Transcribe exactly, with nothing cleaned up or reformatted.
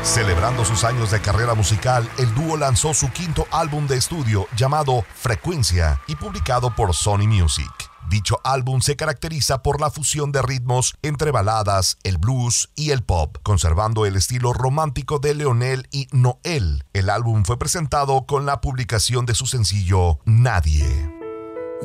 Celebrando sus años de carrera musical, el dúo lanzó su quinto álbum de estudio llamado Frecuencia y publicado por Sony Music. Dicho álbum se caracteriza por la fusión de ritmos entre baladas, el blues y el pop, conservando el estilo romántico de Leonel y Noel. El álbum fue presentado con la publicación de su sencillo Nadie.